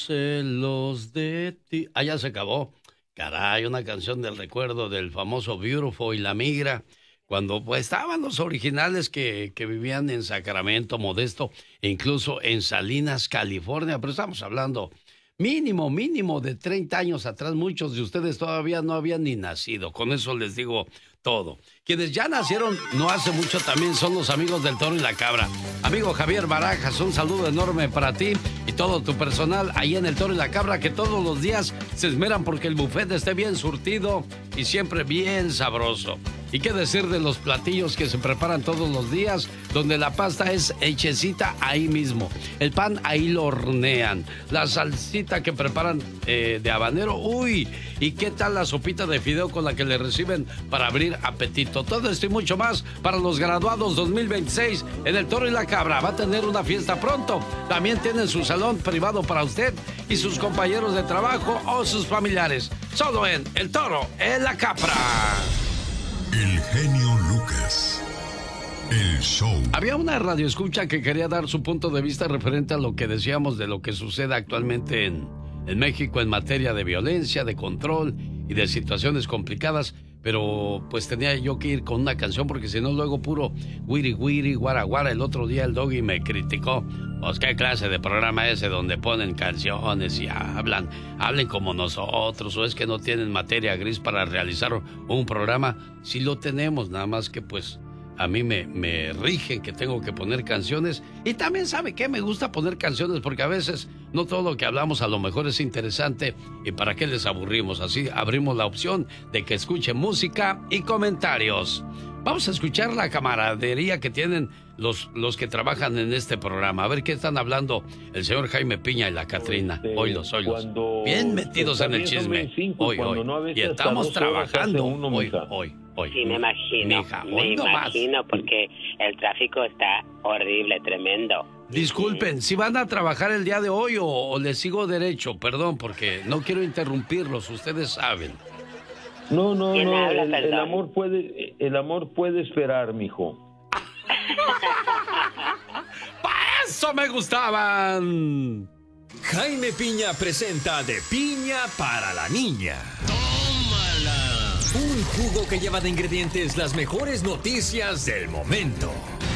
celos de ti. Ah, ya se acabó. Caray, una canción del recuerdo del famoso Beautiful y La Migra, cuando pues, estaban los originales que vivían en Sacramento, Modesto, e incluso en Salinas, California, pero estamos hablando mínimo de 30 años atrás. Muchos de ustedes todavía no habían ni nacido, con eso les digo todo. Quienes ya nacieron no hace mucho también son los amigos del Toro y la Cabra. Amigo Javier Barajas, un saludo enorme para ti y todo tu personal ahí en el Toro y la Cabra, que todos los días se esmeran porque el buffet esté bien surtido y siempre bien sabroso. ¿Y qué decir de los platillos que se preparan todos los días, donde la pasta es hechecita ahí mismo? El pan ahí lo hornean. La salsita que preparan de habanero, uy, ¿y qué tal la sopita de fideo con la que le reciben para abrir apetito? Todo esto y mucho más para los graduados 2026 en el Toro y la Cabra. Va a tener una fiesta pronto. También tienen su salón privado para usted y sus compañeros de trabajo o sus familiares. Solo en el Toro y la Cabra. El genio Lucas. El show. Había una radioescucha que quería dar su punto de vista referente a lo que decíamos de lo que sucede actualmente en México en materia de violencia, de control y de situaciones complicadas. Pero pues tenía yo que ir con una canción porque si no luego puro wiri wiri, guara guara. El otro día el Doggy me criticó. Pues qué clase de programa ese donde ponen canciones y hablen como nosotros, o es que no tienen materia gris para realizar un programa. Sí lo tenemos, nada más que pues a mí me rigen que tengo que poner canciones. Y también, ¿sabe qué? Me gusta poner canciones porque a veces no todo lo que hablamos a lo mejor es interesante. ¿Y para qué les aburrimos? Así abrimos la opción de que escuchen música y comentarios. Vamos a escuchar la camaradería que tienen los que trabajan en este programa. A ver qué están hablando el señor Jaime Piña y la Catrina. Oílos. Bien metidos en el chisme. Hoy. Y estamos trabajando. Hoy. Sí, me imagino. Mija, me imagino porque el tráfico está horrible, tremendo. Disculpen, si van a trabajar el día de hoy o les sigo derecho, perdón, porque no quiero interrumpirlos, ustedes saben. No, habla, el amor puede esperar, mijo. ¡Para eso me gustaban! Jaime Piña presenta De Piña para la Niña. ¡Tómala! Un jugo que lleva de ingredientes las mejores noticias del momento.